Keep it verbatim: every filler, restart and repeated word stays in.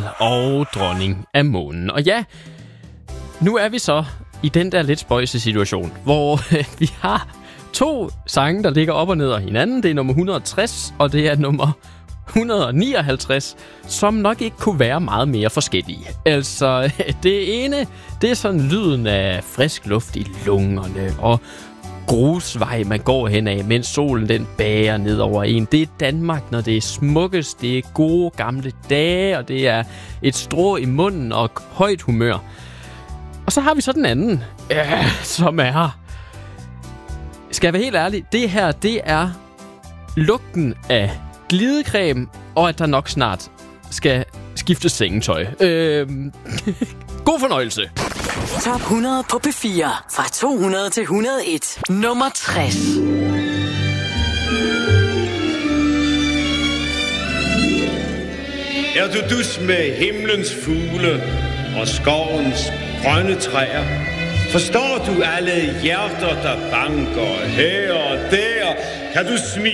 og dronning af månen. Og ja, nu er vi så i den der lidt spøjse situation, hvor vi har to sange, der ligger op og ned af hinanden. Det er nummer et hundrede og tres, og det er nummer et hundrede og nioghalvtreds, som nok ikke kunne være meget mere forskellige. Altså, det ene, det er sådan lyden af frisk luft i lungerne, og grusvej, man går hen af, mens solen den bager ned over en. Det er Danmark, når det er smukkest, det er gode gamle dage, og det er et strå i munden og højt humør. Og så har vi så den anden, øh, som er... Skal jeg være helt ærlig, det her, det er lugten af glidecreme, og at der nok snart skal skiftes sengetøj. Øh, god fornøjelse. Top hundrede på P fire. Fra to hundrede til et hundrede og en. Nummer tres. Er du dus med himlens fugle og skovens grønne træer? Forstår du alle hjerter, der banker her og der? Kan du smile?